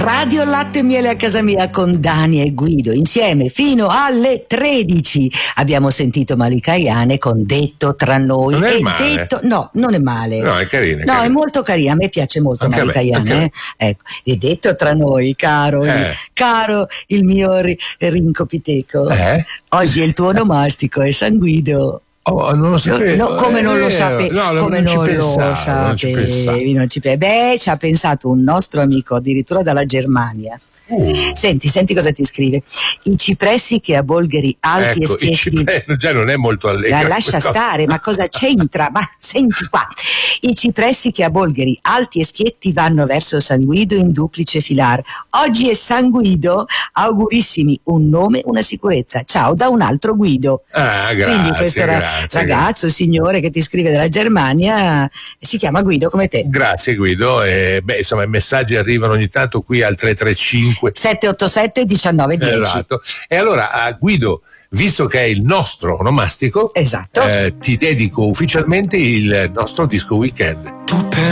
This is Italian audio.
Radio Latte e Miele a casa mia con Dani e Guido insieme fino alle 13. Abbiamo sentito Malika Ayane con Detto tra noi. Non è male. Detto, no, non è male. No, è carina. No, è molto carina, a me piace molto Anche Malika Ayane. Ecco, e detto tra noi, caro il mio rincopiteco. Oggi è il tuo onomastico, è San Guido. Oh, non lo sapevo. No, come non lo sapevi? No, come non lo sapevi? Non ci Beh, ci ha pensato un nostro amico addirittura dalla Germania. Senti cosa ti scrive. I cipressi che a Bolgheri alti e schietti già non è molto allegro. Lascia stare, ma cosa c'entra? Ma senti qua. I cipressi che a Bolgheri alti e schietti vanno verso San Guido in duplice filar. Oggi è San Guido, augurissimi, un nome, una sicurezza. Ciao da un altro Guido. Grazie. Quindi questo ragazzo, signore che ti scrive dalla Germania, si chiama Guido come te. Grazie Guido. Insomma, i messaggi arrivano ogni tanto qui al 335 787 1910. Esatto. E allora Guido, visto che è il nostro onomastico, esatto, ti dedico ufficialmente il nostro disco weekend. Tu per